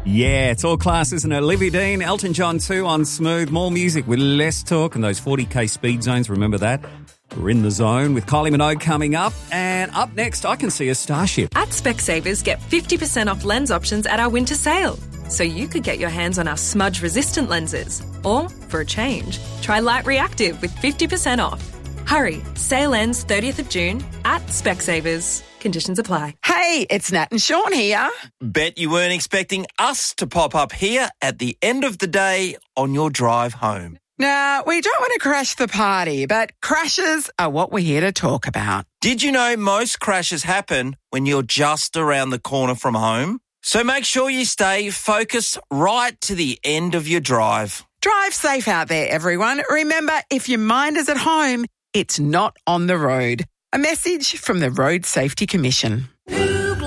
Yeah, it's all class, isn't it? Olivia Dean, Elton John too on Smooth. More music with less talk and those 40k speed zones. Remember that? We're in the zone with Kylie Minogue coming up. And up next, I can see a Starship. At Specsavers, get 50% off lens options at our winter sale. So you could get your hands on our smudge-resistant lenses. Or, for a change, try Light Reactive with 50% off. Hurry, sale ends 30th of June at Specsavers. Conditions apply. Hey, it's Nat and Sean here. Bet you weren't expecting us to pop up here at the end of the day on your drive home. Now, we don't want to crash the party, but crashes are what we're here to talk about. Did you know most crashes happen when you're just around the corner from home? So make sure you stay focused right to the end of your drive. Drive safe out there, everyone. Remember, if your mind is at home, it's not on the road. A message from the Road Safety Commission.